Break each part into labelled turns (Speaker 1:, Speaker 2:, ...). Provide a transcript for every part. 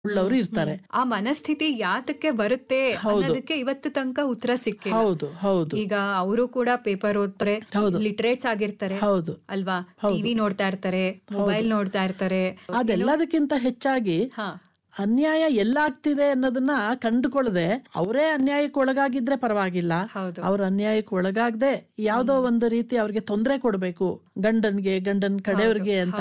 Speaker 1: ಉಳ್ಳವರು ಇರ್ತಾರೆ.
Speaker 2: ಆ ಮನಸ್ಥಿತಿ ಯಾತಕ್ಕೆ ಬರುತ್ತೆ ಅನ್ನೋದಕ್ಕೆ ಇವತ್ತು ತನಕ ಉತ್ತರ ಸಿಕ್ಕಿಲ್ಲ.
Speaker 1: ಹೌದು ಹೌದು.
Speaker 2: ಈಗ ಅವರು ಕೂಡ ಪೇಪರ್ ಓದ್ತಾರೆ, ಲಿಟ್ರೇಟ್ಸ್ ಆಗಿರ್ತಾರೆ ಅಲ್ವಾ, ಟಿವಿ ನೋಡ್ತಾ ಇರ್ತಾರೆ, ಮೊಬೈಲ್ ನೋಡ್ತಾ ಇರ್ತಾರೆ.
Speaker 1: ಅದೆಲ್ಲದಕ್ಕಿಂತ ಹೆಚ್ಚಾಗಿ ಅನ್ಯಾಯ ಎಲ್ಲಾಗ್ತಿದೆ ಅನ್ನೋದನ್ನ ಕಂಡುಕೊಳ್ಳದೆ ಅವರೇ ಅನ್ಯಾಯಕ್ಕೆ ಒಳಗಾಗಿದ್ರೆ ಪರವಾಗಿಲ್ಲ, ಅವ್ರ ಅನ್ಯಾಯಕ್ಕೆ ಒಳಗಾಗದೆ ಯಾವ್ದೋ ಒಂದು ರೀತಿ ಅವ್ರಿಗೆ ತೊಂದರೆ ಕೊಡ್ಬೇಕು, ಗಂಡನ್ ಕಡೆಯವ್ರಿಗೆ ಅಂತ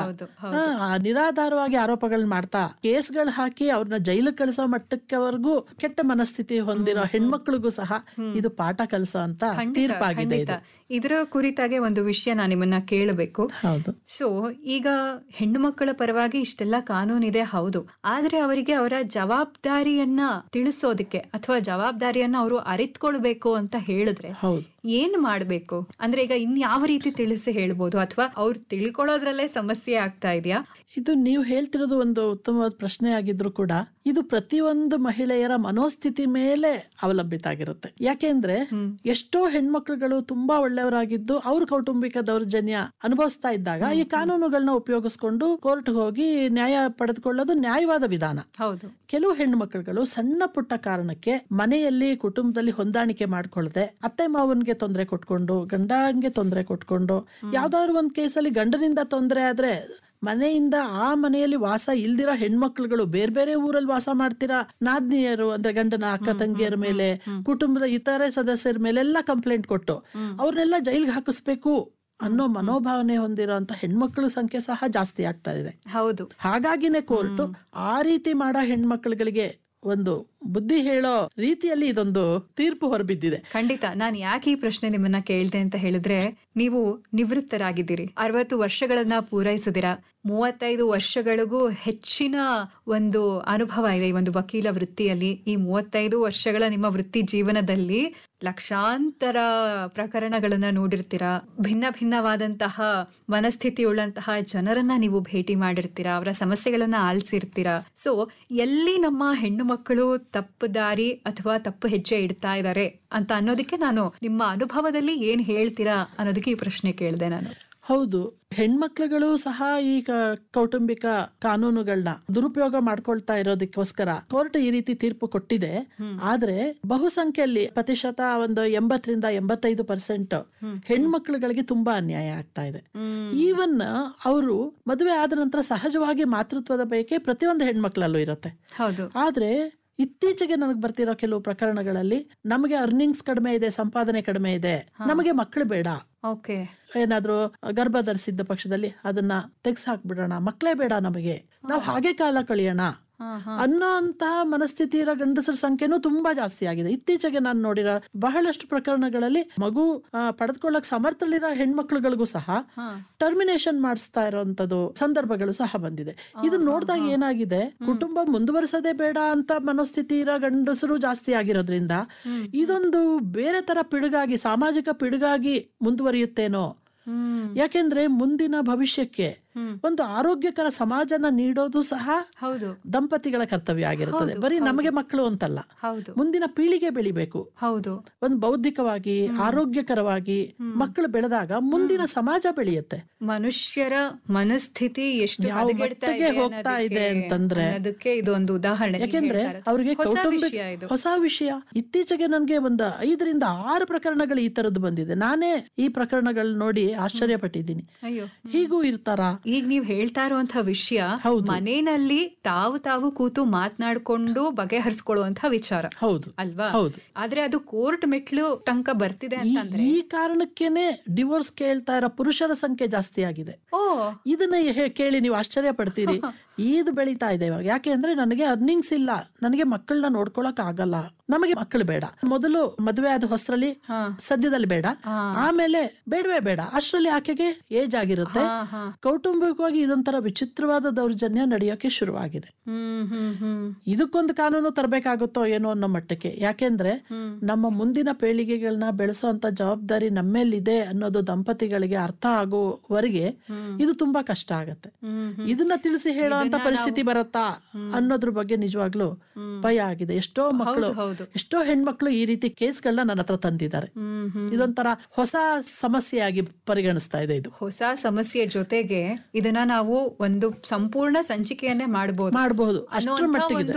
Speaker 1: ನಿರಾಧಾರವಾಗಿ ಆರೋಪಗಳನ್ನ ಮಾಡ್ತಾ ಕೇಸ್ಗಳು ಹಾಕಿ ಅವ್ರನ್ನ ಜೈಲು ಕಳಿಸೋ ಮಟ್ಟಕ್ಕವರೆಗೂ ಕೆಟ್ಟ ಮನಸ್ಥಿತಿ ಹೊಂದಿರೋ ಹೆಣ್ಮಕ್ಳಿಗೂ ಸಹ ಇದು ಪಾಠ ಕಲಿಸೋ ಅಂತ ತೀರ್ಪಾಗಿದೆ.
Speaker 2: ಇದರ ಕುರಿತಾಗೆ ಒಂದು ವಿಷಯ ನಾನು ನಿಮ್ಮನ್ನ ಕೇಳಬೇಕು. ಸೊ ಈಗ ಹೆಣ್ಣು ಮಕ್ಕಳ ಪರವಾಗಿ ಇಷ್ಟೆಲ್ಲ ಕಾನೂನಿದೆ, ಹೌದು, ಆದ್ರೆ ಅವರಿಗೆ ಅವರ ಜವಾಬ್ದಾರಿಯನ್ನ ತಿಳಿಸೋದಕ್ಕೆ ಅಥವಾ ಜವಾಬ್ದಾರಿಯನ್ನ ಅವರು ಅರಿತ್ಕೊಳ್ಬೇಕು ಅಂತ ಹೇಳಿದ್ರೆ ಏನ್ ಮಾಡ್ಬೇಕು? ಅಂದ್ರೆ ಈಗ ಇನ್ಯಾವ ರೀತಿ ತಿಳಿಸಿ ಹೇಳ್ಬೋದು, ಅಥವಾ ಅವ್ರು ತಿಳ್ಕೊಳ್ಳೋದ್ರಲ್ಲೇ ಸಮಸ್ಯೆ ಆಗ್ತಾ ಇದೆಯಾ?
Speaker 1: ಇದು ನೀವು ಹೇಳ್ತಿರೋದು ಒಂದು ಉತ್ತಮವಾದ ಪ್ರಶ್ನೆ ಆಗಿದ್ರು ಕೂಡ ಇದು ಪ್ರತಿಯೊಂದು ಮಹಿಳೆಯರ ಮನೋಸ್ಥಿತಿ ಮೇಲೆ ಅವಲಂಬಿತ ಆಗಿರುತ್ತೆ. ಯಾಕೆಂದ್ರೆ ಎಷ್ಟೋ ಹೆಣ್ಮಕ್ಳುಗಳು ತುಂಬಾ ಒಳ್ಳೆಯವರಾಗಿದ್ದು ಅವ್ರ ಕೌಟುಂಬಿಕ ದೌರ್ಜನ್ಯ ಅನುಭವಿಸ್ತಾ ಇದ್ದಾಗ ಈ ಕಾನೂನುಗಳನ್ನ ಉಪಯೋಗಿಸ್ಕೊಂಡು ಕೋರ್ಟ್ ಹೋಗಿ ನ್ಯಾಯ ಪಡೆದುಕೊಳ್ಳೋದು ನ್ಯಾಯವಾದ ವಿಧಾನ. ಕೆಲವು ಹೆಣ್ಮಕ್ಳುಗಳು ಸಣ್ಣ ಪುಟ್ಟ ಕಾರಣಕ್ಕೆ ಮನೆಯಲ್ಲಿ ಕುಟುಂಬದಲ್ಲಿ ಹೊಂದಾಣಿಕೆ ಮಾಡ್ಕೊಳ್ದೆ ಅತ್ತೆ ಮಾವನ್ಗೆ ತೊಂದರೆ ಕೊಟ್ಕೊಂಡು ಗಂಡಂಗೆ ತೊಂದರೆ ಕೊಟ್ಕೊಂಡು ಯಾವ್ದಾದ್ರು ಒಂದ್ ಕೇಸಲ್ಲಿ ಗಂಡನಿಂದ ತೊಂದರೆ ಆದ್ರೆ ಮನೆಯಿಂದ ಆ ಮನೆಯಲ್ಲಿ ವಾಸ ಇಲ್ದಿರೋ ಹೆಣ್ಮಕ್ಳುಗಳು ಬೇರೆ ಬೇರೆ ಊರಲ್ಲಿ ವಾಸ ಮಾಡ್ತಿರಾ ನಾದ್ನಿಯರು ಅಂದ್ರೆ ಗಂಡನ ಅಕ್ಕ ತಂಗಿಯರ ಮೇಲೆ, ಕುಟುಂಬದ ಇತರೆ ಸದಸ್ಯರ ಮೇಲೆಲ್ಲ ಕಂಪ್ಲೇಂಟ್ ಕೊಟ್ಟು ಅವ್ರನ್ನೆಲ್ಲ ಜೈಲ್ಗೆ ಹಾಕಿಸ್ಬೇಕು ಅನ್ನೋ ಮನೋಭಾವನೆ ಹೊಂದಿರೋ ಅಂತ ಹೆಣ್ಮಕ್ಳ ಸಂಖ್ಯೆ ಸಹ ಜಾಸ್ತಿ ಆಗ್ತಾ ಇದೆ.
Speaker 2: ಹೌದು,
Speaker 1: ಹಾಗಾಗಿನೇ ಕೋರ್ಟ್ ಆ ರೀತಿ ಮಾಡೋ ಹೆಣ್ಮಕ್ಳುಗಳಿಗೆ ಒಂದು ಬುದ್ಧಿ ಹೇಳೋ ರೀತಿಯಲ್ಲಿ ಇದೊಂದು ತೀರ್ಪು ಹೊರಬಿದ್ದಿದೆ.
Speaker 2: ಖಂಡಿತ. ನಾನು ಯಾಕೆ ಈ ಪ್ರಶ್ನೆ ನಿಮ್ಮನ್ನ ಕೇಳ್ದೆ ಅಂತ ಹೇಳಿದ್ರೆ, ನೀವು ನಿವೃತ್ತರಾಗಿದ್ದೀರಿ, 60 ವರ್ಷಗಳನ್ನ ಪೂರೈಸಿದಿರಾ, 35 ವರ್ಷಗಳಿಗೂ ಹೆಚ್ಚಿನ ಒಂದು ಅನುಭವ ಇದೆ ಈ ಒಂದು ವಕೀಲ ವೃತ್ತಿಯಲ್ಲಿ. ಈ 35 ವರ್ಷಗಳ ನಿಮ್ಮ ವೃತ್ತಿ ಜೀವನದಲ್ಲಿ ಲಕ್ಷಾಂತರ ಪ್ರಕರಣಗಳನ್ನ ನೋಡಿರ್ತೀರಾ, ಭಿನ್ನ ಭಿನ್ನವಾದಂತಹ ಮನಸ್ಥಿತಿ ಉಳ್ಳಂತಹ ಜನರನ್ನ ನೀವು ಭೇಟಿ ಮಾಡಿರ್ತೀರಾ, ಅವರ ಸಮಸ್ಯೆಗಳನ್ನ ಆಲಿಸಿರ್ತೀರಾ. ಸೊ ಎಲ್ಲಿ ನಮ್ಮ ಹೆಣ್ಣು ಮಕ್ಕಳು ತಪ್ಪು ದಾರಿ ಅಥವಾ ತಪ್ಪು ಹೆಜ್ಜೆ ಇಡ್ತಾ ಇದ್ದಾರೆ ಅಂತ ಅನ್ನೋದಕ್ಕೆ ನಾನು ನಿಮ್ಮ ಅನುಭವದಲ್ಲಿ ಏನ್ ಹೇಳ್ತೀರಾ ಅನ್ನೋದಕ್ಕೆ ಈ ಪ್ರಶ್ನೆ ಕೇಳಿದೆ ನಾನು.
Speaker 1: ಹೌದು, ಹೆಣ್ಮಕ್ಳುಗಳು ಸಹ ಈ ಕೌಟುಂಬಿಕ ಕಾನೂನುಗಳನ್ನ ದುರುಪಯೋಗ ಮಾಡ್ಕೊಳ್ತಾ ಇರೋದಕ್ಕೋಸ್ಕರ ಕೋರ್ಟ್ ಈ ರೀತಿ ತೀರ್ಪು ಕೊಟ್ಟಿದೆ. ಆದ್ರೆ ಬಹುಸಂಖ್ಯೆಯಲ್ಲಿ ಪ್ರತಿಶತ ಒಂದು 80-85% ಹೆಣ್ಮಕ್ಳುಗಳಿಗೆ ತುಂಬಾ ಅನ್ಯಾಯ ಆಗ್ತಾ ಇದೆ. ಈವನ್ ಅವರು ಮದುವೆ ಆದ ನಂತರ ಸಹಜವಾಗಿ ಮಾತೃತ್ವದ ಬಯಕೆ ಪ್ರತಿಯೊಂದು ಹೆಣ್ಮಕ್ಳಲ್ಲೂ ಇರುತ್ತೆ. ಆದ್ರೆ ಇತ್ತೀಚೆಗೆ ನನಗೆ ಬರ್ತಿರೋ ಕೆಲವು ಪ್ರಕರಣಗಳಲ್ಲಿ ನಮಗೆ ಅರ್ನಿಂಗ್ಸ್ ಕಡಿಮೆ ಇದೆ, ಸಂಪಾದನೆ ಕಡಿಮೆ ಇದೆ, ನಮಗೆ ಮಕ್ಕಳು ಬೇಡ, ಏನಾದ್ರೂ ಗರ್ಭ ಧರಿಸಿದ್ದ ಪಕ್ಷದಲ್ಲಿ ಅದನ್ನ ತೆಗ್ಸ್ ಹಾಕ್ಬಿಡೋಣ, ಮಕ್ಕಳೇ ಬೇಡ ನಮಗೆ, ನಾವು ಹಾಗೆ ಕಾಲ ಕಳಿಯೋಣ ಅನ್ನೋ ಅಂತಹ ಮನಸ್ಥಿತಿ ಇರೋ ಗಂಡಸರ ಸಂಖ್ಯೆನೂ ತುಂಬಾ ಜಾಸ್ತಿ ಆಗಿದೆ. ಇತ್ತೀಚೆಗೆ ನಾನು ನೋಡಿರೋ ಬಹಳಷ್ಟು ಪ್ರಕರಣಗಳಲ್ಲಿ ಮಗು ಪಡೆದುಕೊಳ್ಳಕ್ ಸಮರ್ಥಲಿರೋ ಹೆಣ್ಮಕ್ಳುಗಳಿಗೂ ಸಹ ಟರ್ಮಿನೇಷನ್ ಮಾಡಿಸ್ತಾ ಇರೋಂಥದ್ದು ಸಂದರ್ಭಗಳು ಸಹ ಬಂದಿದೆ. ಇದನ್ನ ನೋಡಿದಾಗ ಏನಾಗಿದೆ, ಕುಟುಂಬ ಮುಂದುವರಿಸೋದೇ ಬೇಡ ಅಂತ ಮನೋಸ್ಥಿತಿ ಇರೋ ಗಂಡಸರು ಜಾಸ್ತಿ ಆಗಿರೋದ್ರಿಂದ ಇದೊಂದು ಬೇರೆ ತರ ಪಿಡುಗಾಗಿ, ಸಾಮಾಜಿಕ ಪಿಡುಗಾಗಿ ಮುಂದುವರಿಯುತ್ತೇನೋ. ಯಾಕೆಂದ್ರೆ ಮುಂದಿನ ಭವಿಷ್ಯಕ್ಕೆ ಒಂದು ಆರೋಗ್ಯಕರ ಸಮಾಜನ ನೀಡೋದು ಸಹ ದಂಪತಿಗಳ ಕರ್ತವ್ಯ ಆಗಿರುತ್ತದೆ. ಬರೀ ನಮಗೆ ಮಕ್ಕಳು ಅಂತಲ್ಲ, ಮುಂದಿನ ಪೀಳಿಗೆ ಬೆಳಿಬೇಕು. ಒಂದು ಬೌದ್ಧಿಕವಾಗಿ ಆರೋಗ್ಯಕರವಾಗಿ ಮಕ್ಕಳು ಬೆಳೆದಾಗ ಮುಂದಿನ ಸಮಾಜ ಬೆಳೆಯುತ್ತೆ.
Speaker 2: ಮನುಷ್ಯರ ಮನಸ್ಥಿತಿ ಎಷ್ಟು
Speaker 1: ಹೋಗ್ತಾ ಇದೆ ಅಂತಂದ್ರೆ
Speaker 2: ಇದೊಂದು ಉದಾಹರಣೆ.
Speaker 1: ಯಾಕೆಂದ್ರೆ ಅವ್ರಿಗೆ ಹೊಸ ವಿಷಯ. ಇತ್ತೀಚೆಗೆ ನನ್ಗೆ ಒಂದು 5-6 ಪ್ರಕರಣಗಳು ಈ ತರದ್ದು ಬಂದಿದೆ. ನಾನೇ ಈ ಪ್ರಕರಣಗಳು ನೋಡಿ ಆಶ್ಚರ್ಯ ಪಟ್ಟಿದ್ದೀನಿ. ಹೀಗೂ ಇರ್ತಾರ?
Speaker 2: ಈಗ ನೀವ್ ಹೇಳ್ತಾ ಇರುವಂತಹ ವಿಷಯ ಮನೆಯಲ್ಲಿ ತಾವು ಕೂತು ಮಾತನಾಡ್ಕೊಂಡು ಬಗೆಹರಿಸ್ಕೊಳ್ಳುವಂತಹ ವಿಚಾರ ಅಲ್ವಾ? ಆದ್ರೆ ಅದು ಕೋರ್ಟ್ ಮೆಟ್ಲು ತನಕ ಬರ್ತಿದೆ ಅಂತಂದ್ರೆ
Speaker 1: ಈ ಕಾರಣಕ್ಕೇನೆ ಡಿವೋರ್ಸ್ ಕೇಳ್ತಾ ಇರೋ ಪುರುಷರ ಸಂಖ್ಯೆ ಜಾಸ್ತಿ ಆಗಿದೆ. ಇದನ್ನ ಕೇಳಿ ನೀವು ಆಶ್ಚರ್ಯ ಪಡ್ತೀರಿ. ಇದು ಬೆಳೀತಾ ಇದೆ ಇವಾಗ. ಯಾಕೆ ಅಂದ್ರೆ ನನಗೆ ಅರ್ನಿಂಗ್ಸ್ ಇಲ್ಲ, ನನಗೆ ಮಕ್ಕಳನ್ನ ನೋಡ್ಕೊಳಕ್ ಆಗಲ್ಲ, ನಮಗೆ ಮಕ್ಕಳು ಬೇಡ. ಮೊದಲು ಮದುವೆ ಆದ ಹೊಸರಲ್ಲಿ ಸದ್ಯದಲ್ಲಿ ಬೇಡ, ಆಮೇಲೆ ಬೇಡವೇ ಬೇಡ, ಅಷ್ಟರಲ್ಲಿ ಆಕೆಗೆ ಏಜ್ ಆಗಿರುತ್ತೆ. ಕೌಟುಂಬಿಕವಾಗಿ ಇದೊಂಥರ ವಿಚಿತ್ರವಾದ ದೌರ್ಜನ್ಯ ನಡೆಯೋಕೆ ಶುರುವಾಗಿದೆ. ಇದಕ್ಕೊಂದು ಕಾನೂನು ತರಬೇಕಾಗುತ್ತೋ ಏನೋ ಅನ್ನೋ ಮಟ್ಟಕ್ಕೆ. ಯಾಕೆಂದ್ರೆ ನಮ್ಮ ಮುಂದಿನ ಪೀಳಿಗೆಗಳನ್ನ ಬೆಳೆಸೋಂತ ಜವಾಬ್ದಾರಿ ನಮ್ಮೇಲಿದೆ ಅನ್ನೋದು ದಂಪತಿಗಳಿಗೆ ಅರ್ಥ ಆಗುವವರೆಗೆ ಇದು ತುಂಬಾ ಕಷ್ಟ ಆಗತ್ತೆ. ಇದನ್ನ ತಿಳಿಸಿ ಹೇಳೋ ಪರಿಸ್ಥಿತಿ ಬರತ್ತಾ ಅನ್ನೋದ್ರ ಬಗ್ಗೆ ನಿಜವಾಗ್ಲೂ ಭಯ ಆಗಿದೆ. ಎಷ್ಟೋ ಹೆಣ್ಮಕ್ಳು ಈ ರೀತಿ ಕೇಸ್ಗಳನ್ನ ನನ್ನ ಹತ್ರ ತಂದಿದ್ದಾರೆ. ಇದೊಂಥರ ಹೊಸ ಸಮಸ್ಯೆಯಾಗಿ ಪರಿಗಣಿಸ್ತಾ ಇದೆ. ಇದು
Speaker 2: ಹೊಸ ಸಮಸ್ಯೆ ಜೊತೆಗೆ ಇದನ್ನ ನಾವು ಒಂದು ಸಂಪೂರ್ಣ ಸಂಚಿಕೆಯನ್ನೇ ಮಾಡಬಹುದು
Speaker 1: ಅಷ್ಟರ ಮಟ್ಟಿಗೆ